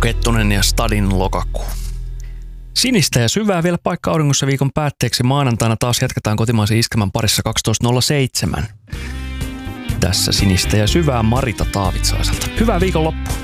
Kettunen ja Stadin lokakuu. Sinistä ja syvää vielä paikka auringossa viikon päätteeksi. Maanantaina taas jatketaan kotimaisen iskelmän parissa 12.07. Tässä sinistä ja syvää Marita Taavitsaiselta. Hyvää viikonloppua.